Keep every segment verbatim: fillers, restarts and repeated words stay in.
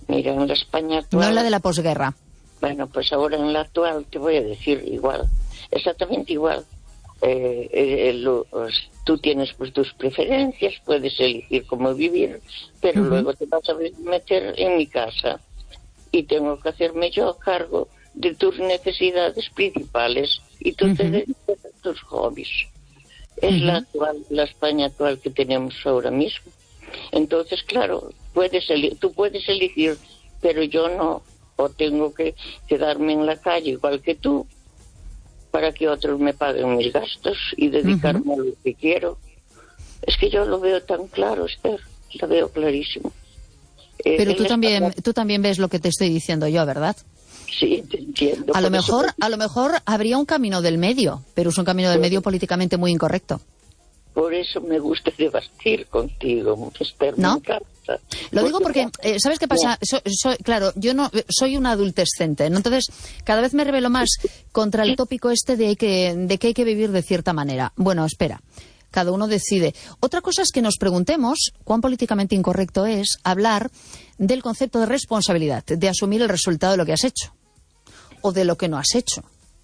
Mira, en la España actual... No en la de la posguerra. Bueno, pues ahora en la actual te voy a decir igual, exactamente igual. Eh, eh, los, tú tienes pues tus preferencias, puedes elegir cómo vivir, pero uh-huh. luego te vas a meter en mi casa y tengo que hacerme yo cargo de tus necesidades principales y tú uh-huh. te dedicas a tus hobbies. Es uh-huh. la actual, la España actual que tenemos ahora mismo. Entonces, claro, puedes eli- tú puedes elegir, pero yo no, o tengo que quedarme en la calle igual que tú, para que otros me paguen mis gastos y dedicarme uh-huh. a lo que quiero. Es que yo lo veo tan claro, Esther, lo veo clarísimo. Eh, Pero tú también, España... tú también ves lo que te estoy diciendo yo, ¿verdad? Sí, te entiendo. A lo mejor, eso... a lo mejor habría un camino del medio, pero es un camino del por... medio políticamente muy incorrecto. Por eso me gusta debatir contigo, Esther, ¿no? me encanta. Lo digo porque, eh, ¿sabes qué pasa? So, so, claro, yo no soy una adultescente, ¿no? Entonces cada vez me rebelo más contra el tópico este de que, de que hay que vivir de cierta manera. Bueno, espera, cada uno decide. Otra cosa es que nos preguntemos cuán políticamente incorrecto es hablar del concepto de responsabilidad, de asumir el resultado de lo que has hecho o de lo que no has hecho.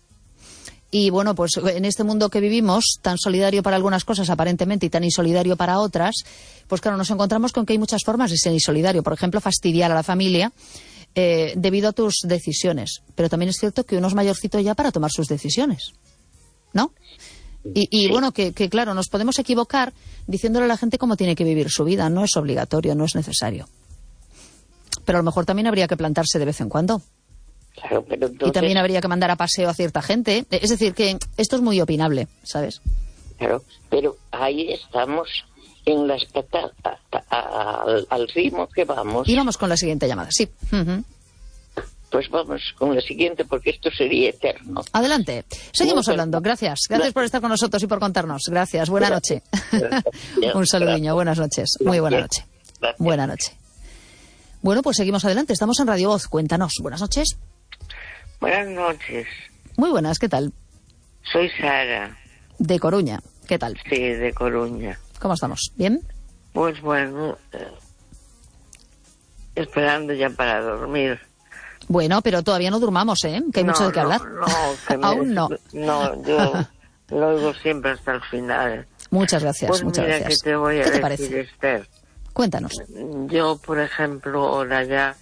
Y bueno, pues en este mundo que vivimos, tan solidario para algunas cosas aparentemente y tan insolidario para otras, pues claro, nos encontramos con que hay muchas formas de ser insolidario. Por ejemplo, fastidiar a la familia eh, debido a tus decisiones. Pero también es cierto que uno es mayorcito ya para tomar sus decisiones, ¿no? Y, y bueno, que, que claro, nos podemos equivocar diciéndole a la gente cómo tiene que vivir su vida. No es obligatorio, no es necesario. Pero a lo mejor también habría que plantarse de vez en cuando. Claro, pero entonces... Y también habría que mandar a paseo a cierta gente. Es decir, que esto es muy opinable, ¿sabes? Claro, pero ahí estamos en las patas, al, al ritmo que vamos. Y vamos con la siguiente llamada, sí. Uh-huh. Pues vamos con la siguiente, porque esto sería eterno. Adelante. Seguimos hablando. Gracias. Gracias por estar con nosotros y por contarnos. Gracias. Buena noche. Un saludiño. Buenas noches. Muy buena noche. Buena noche. Bueno, pues seguimos adelante. Estamos en Radio Voz. Cuéntanos. Buenas noches. Buenas noches. Muy buenas, ¿qué tal? Soy Sara. De Coruña, ¿qué tal? Sí, de Coruña. ¿Cómo estamos? ¿Bien? Pues bueno, eh, esperando ya para dormir. Bueno, pero todavía no durmamos, ¿eh? Que hay no, mucho de qué no, hablar. No, que me Aún no. No, yo lo oigo siempre hasta el final. Muchas gracias, pues muchas mira gracias. Que te voy a ¿Qué te decir, parece? Esther. Cuéntanos. Yo, por ejemplo, ahora ya...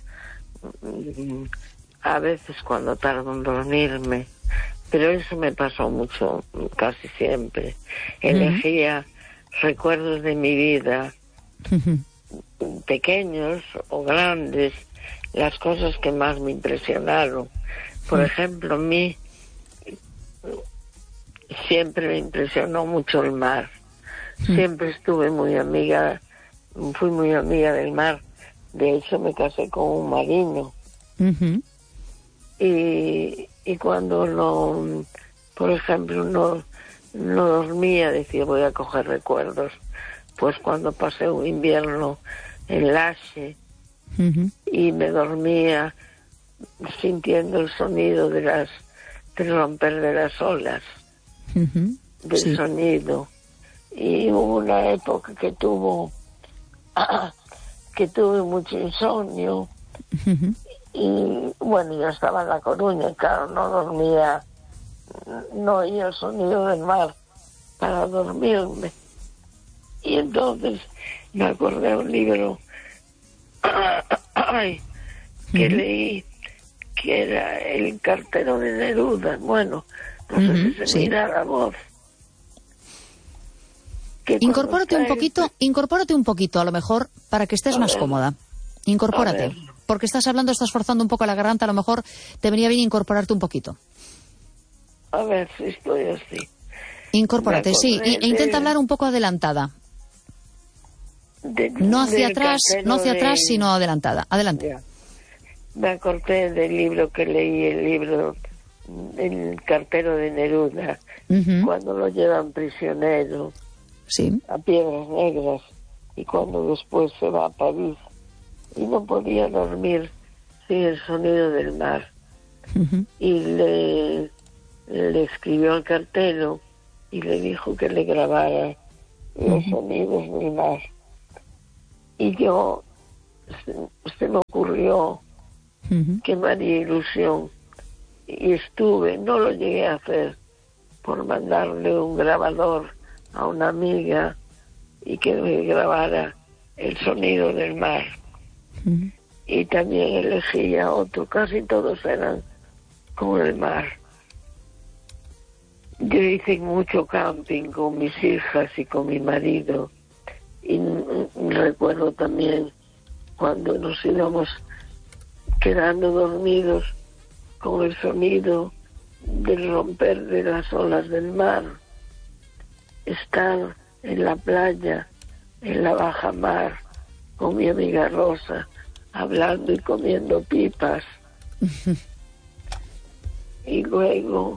A veces cuando tardo en dormirme, pero eso me pasó mucho, casi siempre. Elegía uh-huh. recuerdos de mi vida, uh-huh. pequeños o grandes, las cosas que más me impresionaron. Por uh-huh. ejemplo, a mí siempre me impresionó mucho el mar. Uh-huh. Siempre estuve muy amiga, fui muy amiga del mar. De hecho, me casé con un marino. Uh-huh. Y, y cuando no, por ejemplo, no, no dormía, decía voy a coger recuerdos. Pues cuando pasé un invierno en Lache uh-huh. y me dormía sintiendo el sonido de las del romper de las olas, uh-huh. del sí. sonido. Y hubo una época que tuvo que tuve mucho insomnio. Uh-huh. Y bueno, yo estaba en La Coruña, claro, no dormía, no oía el sonido del mar para dormirme. Y entonces me acordé de un libro ay, que uh-huh. leí, que era El cartero de Neruda. Bueno, no uh-huh. sé si se sí. mira la voz. Incorpórate un poquito, incorpórate un poquito, a lo mejor, para que estés a más ver, cómoda. Incorpórate. Porque estás hablando, estás forzando un poco la garganta, a lo mejor te venía bien incorporarte un poquito. A ver si estoy así. Incorpórate, sí, e, e intenta hablar un poco adelantada. De, no hacia atrás, no hacia de... atrás, sino adelantada. Adelante. Ya. Me acordé del libro que leí, el libro El cartero de Neruda, uh-huh. cuando lo llevan prisionero sí. a Piedras Negras y cuando después se va a París. Y no podía dormir sin el sonido del mar. Uh-huh. Y le, le escribió al cartero y le dijo que le grabara los uh-huh. sonidos del mar. Y yo, se, se me ocurrió yo uh-huh. que me haría ilusión. Y estuve, no lo llegué a hacer, por mandarle un grabador a una amiga y que me grabara el sonido del mar. Uh-huh. Y también elegía otro, casi todos eran con el mar. Yo hice mucho camping con mis hijas y con mi marido, y recuerdo también cuando nos íbamos quedando dormidos con el sonido del romper de las olas del mar, estar en la playa, en la baja mar, con mi amiga Rosa, hablando y comiendo pipas. Y luego,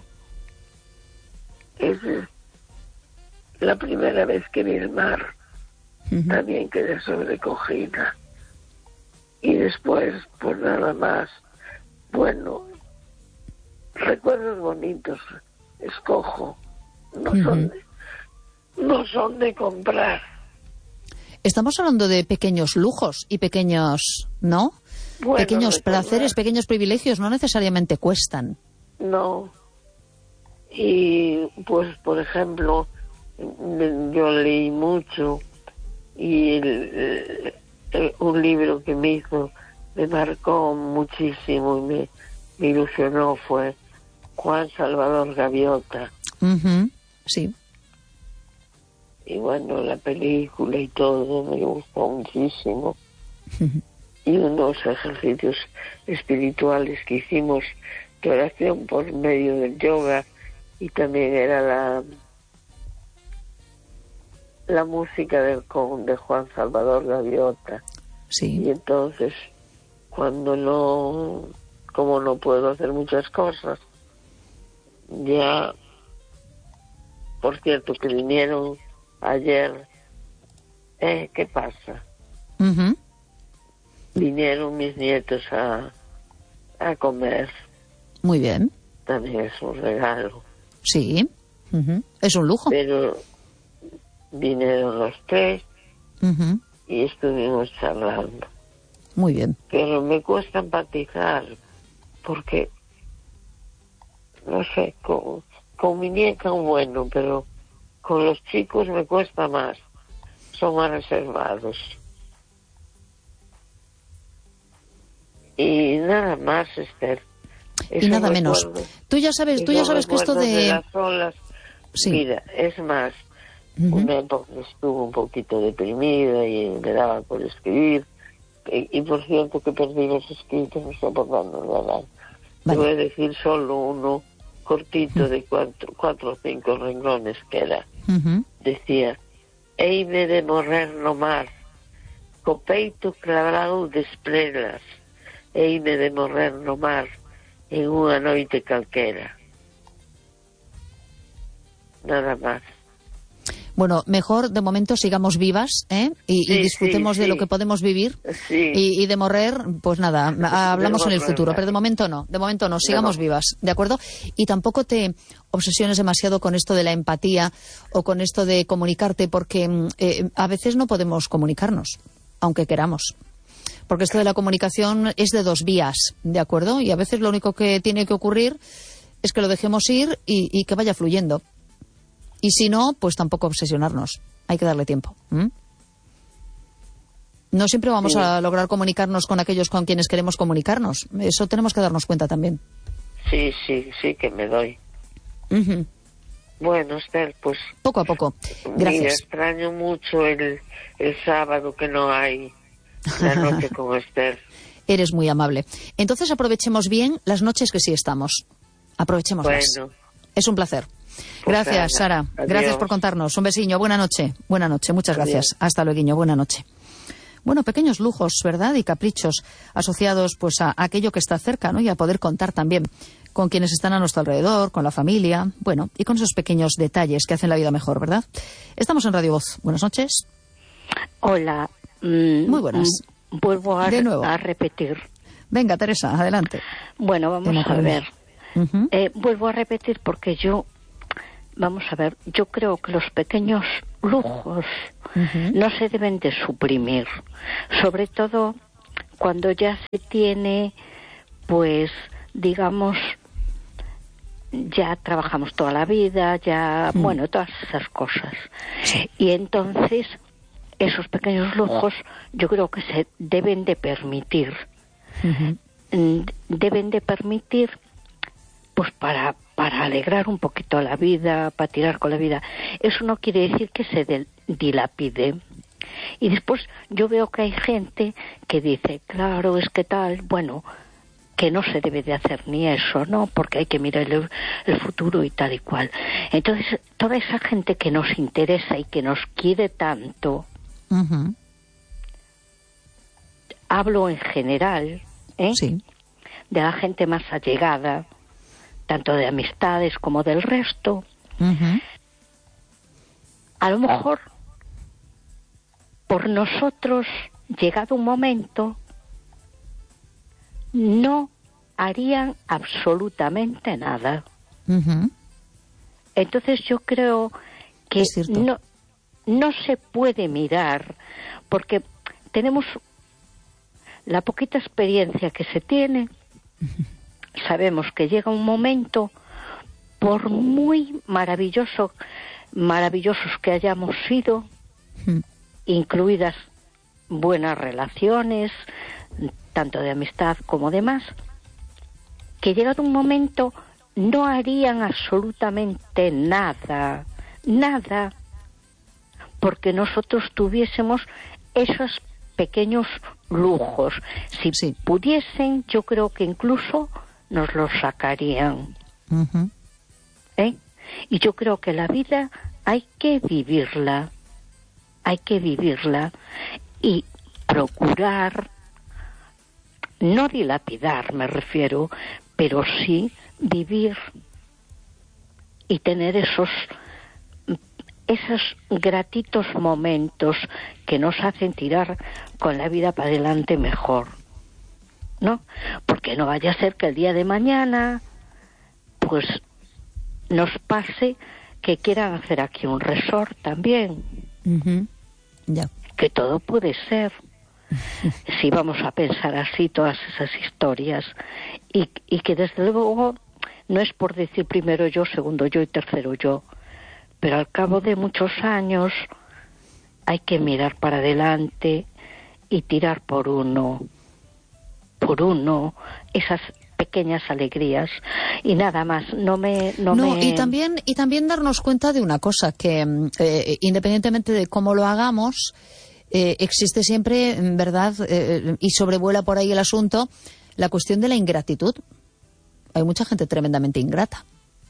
es la primera vez que vi el mar, uh-huh. también quedé sobrecogida. Y después, pues nada más, bueno, recuerdos bonitos, escojo, no uh-huh. son de, no son de comprar. Estamos hablando de pequeños lujos y pequeños, ¿no? Bueno, pequeños recordar. placeres, pequeños privilegios, no necesariamente cuestan. No. Y pues, por ejemplo, yo leí mucho y el, el, un libro que me hizo, me marcó muchísimo y me, me ilusionó fue Juan Salvador Gaviota. Uh-huh. Sí. Y bueno, la película y todo me gustó muchísimo. Uh-huh. Y unos ejercicios espirituales que hicimos de oración por medio del yoga, y también era la la música del con de Juan Salvador Gaviota. Sí. Y entonces, cuando no, como no puedo hacer muchas cosas, ya, por cierto, que vinieron ayer, eh, ¿qué pasa? Uh-huh. Vinieron mis nietos a, a comer. Muy bien. También es un regalo. Sí, uh-huh. Es un lujo. Pero vinieron los tres uh-huh. y estuvimos charlando. Muy bien. Pero me cuesta empatizar porque, no sé, con, con mi nieta bueno, pero con los chicos me cuesta más. Son más reservados. Y nada más, Esther. Y nada menos. Tú ya sabes, tú ya sabes que esto de... de las olas, sí. Mira, es más, uh-huh. una época estuve un poquito deprimida y me daba por escribir. Y, y por cierto que perdí los escritos, no sé por dónde, ¿verdad? Vale. Voy a decir solo uno cortito uh-huh. de cuatro, cuatro o cinco renglones que era. Uh-huh. Decía, heime de morrer no mar, co peito clavado de esprelas, heime de morrer no mar, en unha noite calquera. Nada más. Bueno, mejor de momento sigamos vivas, ¿eh? Y, sí, y disfrutemos sí, de sí. lo que podemos vivir. Sí. Y, y de morrer, pues nada, hablamos en el futuro. Pero de momento no, de momento no, sigamos no. vivas, ¿de acuerdo? Y tampoco te obsesiones demasiado con esto de la empatía o con esto de comunicarte, porque eh, a veces no podemos comunicarnos, aunque queramos. Porque esto de la comunicación es de dos vías, ¿de acuerdo? Y a veces lo único que tiene que ocurrir es que lo dejemos ir y, y que vaya fluyendo. Y si no, pues tampoco obsesionarnos. Hay que darle tiempo. ¿Mm? No siempre vamos sí. a lograr comunicarnos con aquellos con quienes queremos comunicarnos. Eso tenemos que darnos cuenta también. Sí, sí, sí que me doy. Uh-huh. Bueno, Esther, pues... Poco a poco. Gracias. Mira, extraño mucho el, el sábado que no hay la noche con Esther. Eres muy amable. Entonces aprovechemos bien las noches que sí estamos. Aprovechémoslas. Bueno. Es un placer. Pues gracias, nada. Sara. Adiós. Gracias por contarnos. Un besiño. Buena noche. Buena noche. Muchas Adiós. gracias. Hasta luego. Buena noche. Bueno, pequeños lujos, ¿verdad? Y caprichos asociados pues a aquello que está cerca, ¿no? Y a poder contar también con quienes están a nuestro alrededor, con la familia, bueno, y con esos pequeños detalles que hacen la vida mejor, ¿verdad? Estamos en Radio Voz. Buenas noches. Hola. Mm, Muy buenas. Mm, vuelvo a, de nuevo. a repetir. Venga, Teresa, adelante. Bueno, vamos Tenemos a ver. Uh-huh. Eh, vuelvo a repetir porque yo, vamos a ver, yo creo que los pequeños lujos uh-huh. no se deben de suprimir, sobre todo cuando ya se tiene, pues, digamos, ya trabajamos toda la vida, ya, mm. bueno, todas esas cosas. Sí. Y entonces, esos pequeños lujos yo creo que se deben de permitir. Uh-huh. Deben de permitir, pues, para, para alegrar un poquito la vida, para tirar con la vida. Eso no quiere decir que se del, dilapide. Y después yo veo que hay gente que dice, claro, es que tal, bueno, que no se debe de hacer ni eso, ¿no? Porque hay que mirar el, el futuro y tal y cual. Entonces, toda esa gente que nos interesa y que nos quiere tanto, uh-huh. hablo en general, ¿eh? Sí. De la gente más allegada, tanto de amistades como del resto, uh-huh. a lo mejor por nosotros, llegado un momento, no harían absolutamente nada. Uh-huh. Entonces yo creo que no, no se puede mirar, porque tenemos la poquita experiencia que se tiene, uh-huh. sabemos que llega un momento, por muy maravilloso, maravillosos que hayamos sido, uh-huh. incluidas buenas relaciones, tanto de amistad como demás, que llegado un momento no harían absolutamente nada, nada, porque nosotros tuviésemos esos pequeños lujos. Si sí. pudiesen, yo creo que incluso nos los sacarían. Uh-huh. ¿Eh? Y yo creo que la vida hay que vivirla, hay que vivirla y procurar no dilapidar, me refiero, pero sí vivir y tener esos esos gratitos momentos que nos hacen tirar con la vida para adelante mejor, ¿no? Porque no vaya a ser que el día de mañana pues nos pase que quieran hacer aquí un resort también. Uh-huh. Ya. Que todo puede ser. Si vamos a pensar así todas esas historias y, y que desde luego no es por decir primero yo, segundo yo y tercero yo, pero al cabo de muchos años hay que mirar para adelante y tirar por uno, por uno, esas pequeñas alegrías y nada más. No me, no, no me... y también y también darnos cuenta de una cosa, que eh, independientemente de cómo lo hagamos, Eh, existe siempre, ¿verdad? Eh, y sobrevuela por ahí el asunto, la cuestión de la ingratitud. Hay mucha gente tremendamente ingrata.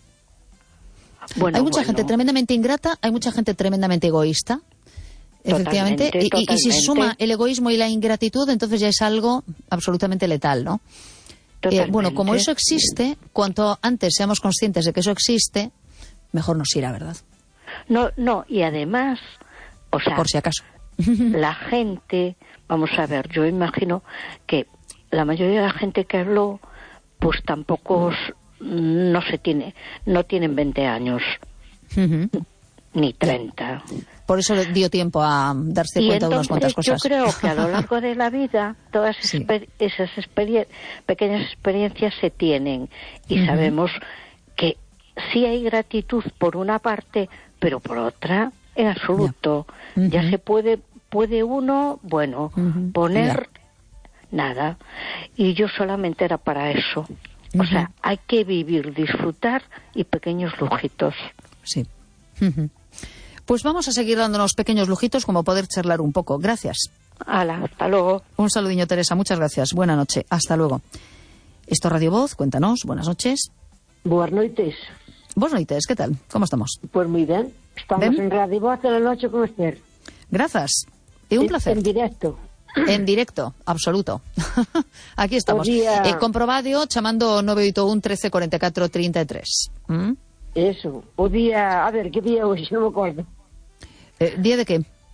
Bueno, hay mucha bueno. gente tremendamente ingrata, hay mucha gente tremendamente egoísta. Totalmente, efectivamente. Y, totalmente. Y si se suma el egoísmo y la ingratitud, entonces ya es algo absolutamente letal, ¿no? Eh, bueno, como eso existe, cuanto antes seamos conscientes de que eso existe, mejor nos irá, ¿verdad? No, no, y además, o sea, por si acaso. La gente, vamos a ver, yo imagino que la mayoría de la gente que habló, pues tampoco no se tiene, no tienen veinte años, uh-huh. ni treinta. Por eso le dio tiempo a darse y cuenta de unas cuantas cosas. Yo creo que a lo largo de la vida todas sí. exper- esas experien- pequeñas experiencias se tienen y uh-huh. sabemos que sí hay gratitud por una parte, pero por otra en absoluto. Ya, uh-huh. ya se puede puede uno, bueno, uh-huh. poner ya. nada. Y yo solamente era para eso. Uh-huh. O sea, hay que vivir, disfrutar y pequeños lujitos. Sí. Uh-huh. Pues vamos a seguir dándonos pequeños lujitos como poder charlar un poco. Gracias. Hala, hasta luego. Un saludiño, Teresa. Muchas gracias. Buena noche. Hasta luego. Esto es Radio Voz. Cuéntanos. Buenas noches. Buenas noches. Buenas noches. ¿Qué tal? ¿Cómo estamos? Pues muy bien. Estamos ¿Ven? En Radio Voz en la noche con usted. Gracias. Y un en, placer. En directo. En directo, absoluto. Aquí estamos. Día... Eh, comprobado, chamando nueve ocho uno, trece, cuarenta y cuatro, treinta y tres. ¿Mm? Eso. O día... A ver, ¿qué día hoy? No me acuerdo. Eh, ¿Día de qué?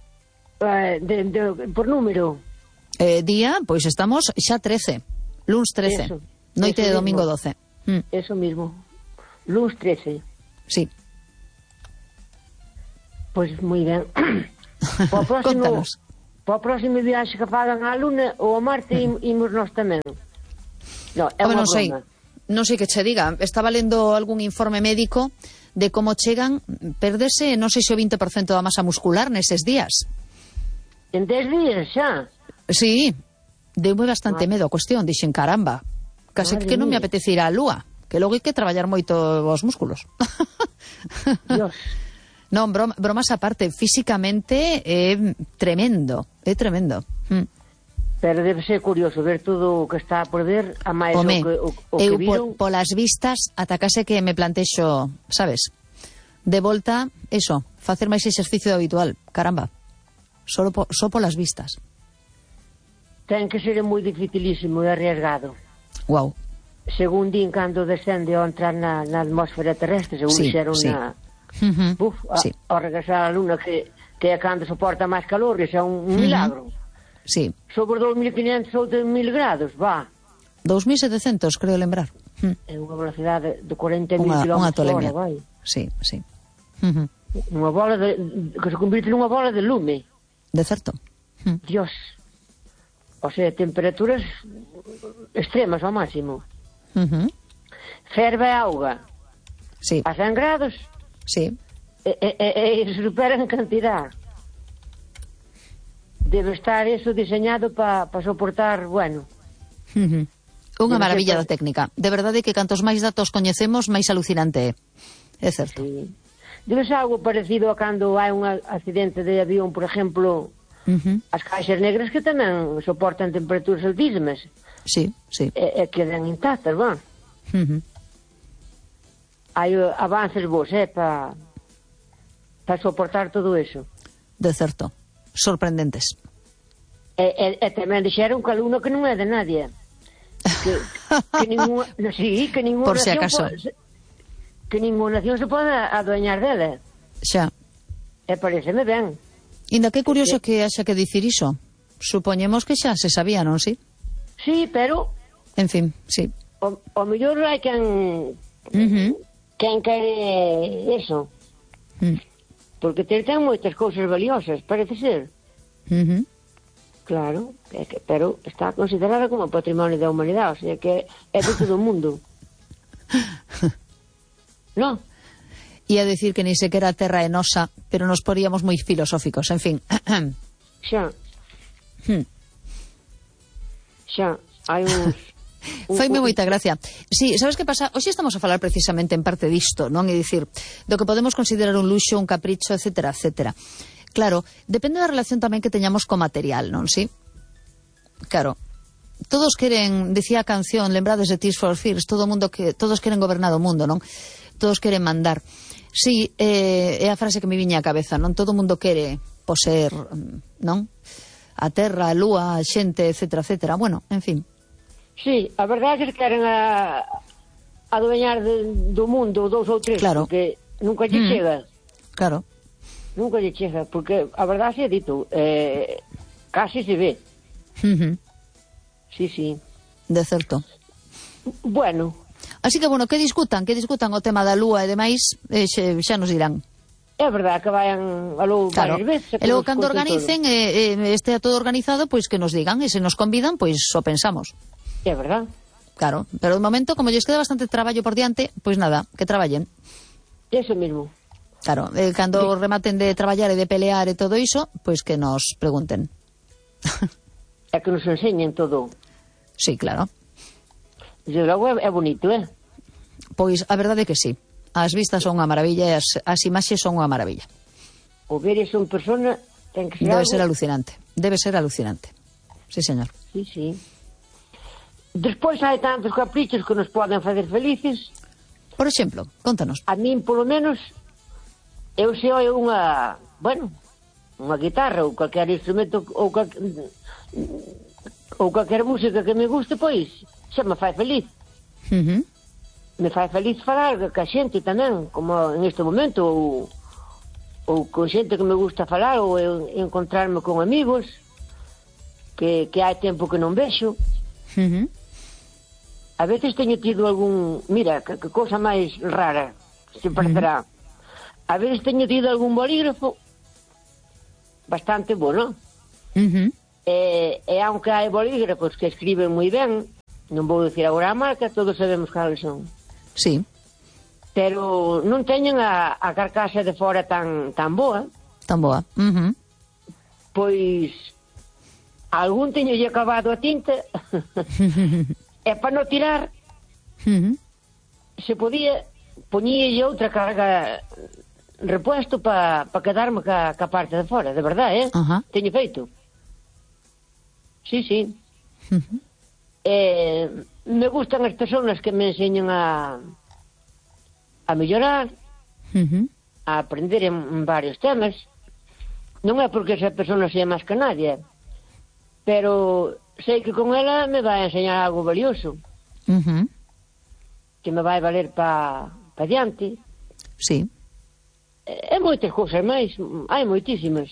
Eh, de, de, por número. Eh, día, pois estamos xa trece. Luns trece. Eso, Noite eso de domingo mismo. doce. Mm. Eso mismo. Luns trece. Sí. Pues muy bien. Contanos. para o próximo viaxe que fagan á Luna ou a Marte imos nós tamén. No, é bueno, unha non sei, non sei que che diga. Estaba lendo algún informe médico de como chegan, perdese, non sei se o vinte por cento da masa muscular neses días. En dez días xa? Sí, deu-me bastante medo a cuestión, dixen, caramba, case que non me apetece ir á Lúa, que logo hai que traballar moito os músculos. Dios. Non, broma, bromas aparte, físicamente é tremendo, é tremendo. Mm. Pero debe ser curioso ver todo o que está por ver, a máis o que, o, o eu que viron. Po, polas vistas, ata case que me plantexo, sabes, de volta, eso, facer máis exercicio habitual, caramba, só po, só polas vistas. Ten que ser moi dificilísimo e arriesgado. Wow. Según din, cando descende ao entrar na, na atmósfera terrestre, según sí, dixeron sí. na... Uh-huh. Uf, a, sí. ao regresar á Luna, que, que é cando soporta máis calor, que é un, un uh-huh. milagro. Sí. Sobre dos mil quinhentos ou tres mil grados, va. dos mil setecentos, creo lembrar. Mm. É unha velocidade de cuarenta mil kilómetros por hora, vai. Sí, sí. Uh-huh. Unha bola de, que se convirte nunha bola de lume. De certo. Mm. Dios. O sea, temperaturas extremas ao máximo. Uh-huh. Ferve a auga. Sí. A cen grados. Sí. E, e, e, e supera en cantidad. Debe estar eso diseñado para pa soportar, bueno. Uh-huh. Unha maravilla ser... da técnica. De verdade que cantos máis datos coñecemos, máis alucinante é. É certo. Sí. Debe ser algo parecido a cando hai un accidente de avión, por exemplo, uh-huh. as caixas negras que tamén soportan temperaturas altísimas. Sí, sí. E, e quedan intactas, van. Uh-huh. Hai avances vos, eh, para pa soportar todo eso. De certo. Sorprendentes. E, e, e tamén dixeron que a Luna que non é de nadie. Que, que ninguna, no, sí, que ninguna por si nación acaso. Po, que ninguna nación se pode adueñar dela. Xa. E pareceme ben. Inda que curioso que haxa que dicir iso. Supoñemos que xa se sabía, non si? Sí, pero... En fin, sí. O, o mellor hai quen... Uh-huh. Quen quere eso. Uh-huh. Porque ten, ten moitas cousas valiosas, parece ser. Uh-huh. Claro, é que, pero está considerada como patrimonio da humanidade, o sea que é de todo o mundo. Non? E a decir que ni sequera a terra é nosa, pero nos poríamos moi filosóficos, en fin. Xa. Hmm. Xa, hai uns... Un... Faime moita gracia. Sí, sabes que pasa? Hoxe estamos a falar precisamente en parte disto, non? É dicir, do que podemos considerar un luxo, un capricho, etcétera, etcétera. Claro, depende da relación tamén que teñamos co material, non? Sí? Claro. Todos queren, decía a canción, lembrades de Tears for Fears, todo mundo que todos queren gobernar o mundo, non? Todos queren mandar. Sí, eh, é a frase que me viña á cabeza, non? Todo mundo quere poseer, non? A terra, a lúa, a xente, etcétera, etcétera. Bueno, en fin. Sí, a verdade é que queren a, a adueñar de, do mundo dous ou tres, claro. Porque nunca lle mm. chega. Claro. Nunca lle chega, porque a verdade é dito, eh, casi se ve. Uh-huh. Sí, sí. De certo. Bueno. Así que, bueno, que discutan, que discutan o tema da lúa e demais, eh, xe, xa nos dirán. É verdade que vayan a logo claro. varias veces. E logo, cando organicen, e eh, eh, estea todo organizado, pois que nos digan, e se nos convidan, pois o pensamos. É verdade. Claro, pero de momento, como lles queda bastante traballo por diante, pois nada, que traballen. Eso mismo. Claro, eh, cando sí. rematen de traballar e de pelear e todo iso, pois que nos pregunten. É que nos enseñen todo. Sí, claro. E logo é, é bonito, eh? Pois a verdade é que sí. As vistas son unha maravilla e as, as imaxes son unha maravilla. O ver iso en persona ten que ser Debe algo... ser alucinante. Debe ser alucinante. Sí, señor. Sí, sí. Despois hai tantos caprichos que nos poden fazer felices. Por exemplo, contanos. A min, polo menos, eu se oio unha, bueno, unha guitarra ou calquer instrumento ou calquer, ou calquer música que me guste, pois, xa me fai feliz. Uh-huh. Me fai feliz falar ca xente tamén, como en este momento, ou, ou con xente que me gusta falar, ou encontrarme con amigos que, que hai tempo que non vexo. Uh-huh. A veces teño tido algún... Mira, que, que cosa máis rara, se parecerá. Uh-huh. A veces teño tido algún bolígrafo bastante bueno. Uh-huh. E, e aunque hai bolígrafos que escriben moi ben, non vou dicir agora a marca, todos sabemos cales son. Sí. Pero non teñen a, a carcasa de fora tan, tan boa. Tan boa. Uh-huh. Pois algún teño lle acabado a tinta e para non tirar uh-huh. se podía poñílle outra carga repuesto para pa quedarme ca, ca parte de fora, de verdade, eh? Uh-huh. Teño feito. Sí, sí. Uh-huh. Eh, me gustan as persoas que me enseñan a a mellorar, uh-huh. a aprender en varios temas. Non é porque esa persona sea máis que nadie, pero sei que con ela me vai a enseñar algo valioso, uh-huh. que me vai valer para pa diante. Sí. E, e moitas cousas máis, hai moitísimas.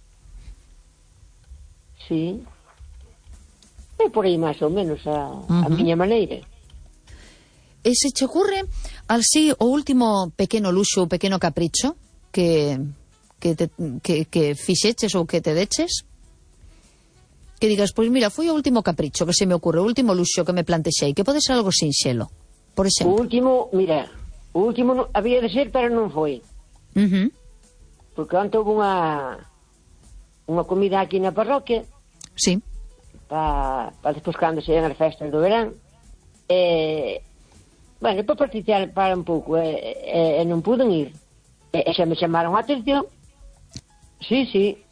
Sí. É por aí máis ou menos a, uh-huh. a miña maneira. E se che ocurre así o último pequeno luxo, o pequeno capricho que que, te, que, que fixeches ou que te deches? Que digas, pois mira, foi o último capricho que se me ocurre, o último luxo que me plantexei, que pode ser algo sinxelo, por exemplo. O último, mira, o último no, había de ser, pero non foi. Uh-huh. Porque antes houve unha unha comida aquí na parroquia. Sí. Para pa despois cando se as festas do verán. E, bueno, para participar para un pouco, e, e, e non puden ir. E, e se me chamaron a atención. Sí, sí.